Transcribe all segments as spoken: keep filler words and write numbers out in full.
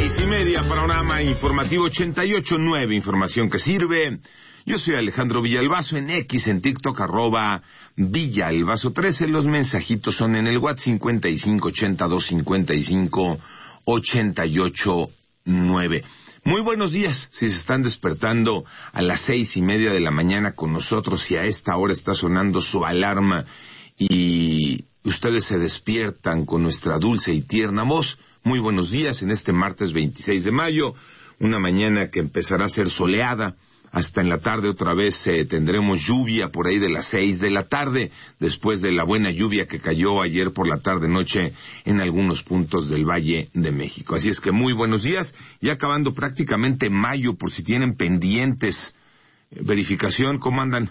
Seis y media, panorama informativo ochenta y ocho punto nueve, información que sirve. Yo soy Alejandro Villalbazo, en X, en TikTok, arroba Villalbazo trece. Los mensajitos son en el WhatsApp cincuenta y cinco ochenta y dos cincuenta y cinco ochenta y ocho nueve. Muy buenos días, si se están despertando a las seis y media de la mañana con nosotros, si a esta hora está sonando su alarma y ustedes se despiertan con nuestra dulce y tierna voz. Muy buenos días en este martes veintiséis de mayo, una mañana que empezará a ser soleada. Hasta en la tarde otra vez eh, tendremos lluvia por ahí de las seis de la tarde, después de la buena lluvia que cayó ayer por la tarde-noche en algunos puntos del Valle de México. Así es que muy buenos días, ya acabando prácticamente mayo, por si tienen pendientes. Eh, verificación, ¿cómo andan?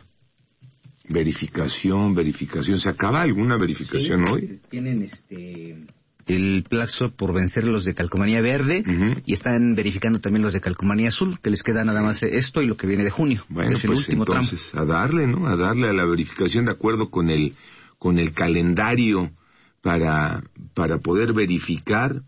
Verificación, verificación, ¿se acaba alguna verificación sí, hoy? Tienen este... el plazo por vencer los de calcomanía verde, uh-huh. y están verificando también los de calcomanía azul, que les queda nada más esto y lo que viene de junio. Bueno, es el pues último entonces tramo. a darle, ¿no? A darle a la verificación de acuerdo con el con el calendario para para poder verificar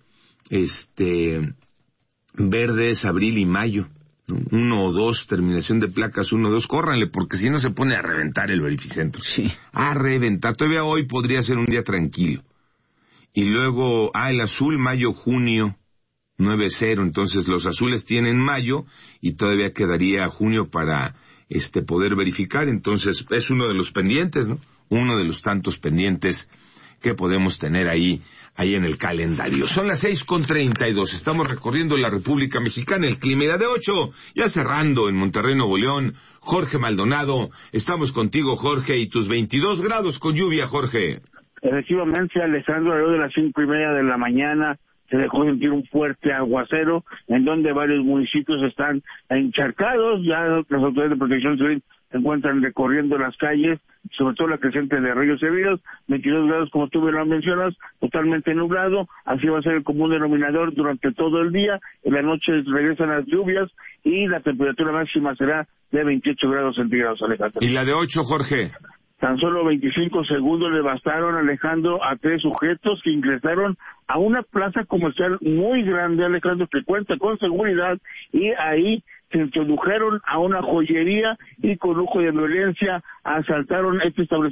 este verde es abril y mayo, ¿no? Uno o dos, terminación de placas uno o dos, córranle, porque si no se pone a reventar el verificentro. Sí. A reventar. Todavía hoy podría ser un día tranquilo. Y luego, ah, el azul, mayo, junio, nueve cero, entonces los azules tienen mayo y todavía quedaría junio para este poder verificar, entonces es uno de los pendientes, ¿no? Uno de los tantos pendientes que podemos tener ahí, ahí en el calendario. Son las seis con treinta y dos, estamos recorriendo la República Mexicana, el clima era de ocho, ya cerrando en Monterrey, Nuevo León. Jorge Maldonado, estamos contigo, Jorge, y tus veintidós grados con lluvia, Jorge. Efectivamente, Alejandro, alrededor de las cinco y media de la mañana se dejó sentir un fuerte aguacero en donde varios municipios están encharcados. Ya las autoridades de protección civil se encuentran recorriendo las calles, sobre todo la creciente de Ríos Cebillos, veintidós grados como tú bien lo mencionas, totalmente nublado. Así va a ser el común denominador durante todo el día. En la noche regresan las lluvias y la temperatura máxima será de veintiocho grados centígrados, Alejandro. ¿Y la de ocho, Jorge? Tan solo veinticinco segundos le bastaron, Alejandro, a tres sujetos que ingresaron a una plaza comercial muy grande, Alejandro, que cuenta con seguridad, y ahí se introdujeron a una joyería y con lujo de violencia asaltaron este establecimiento.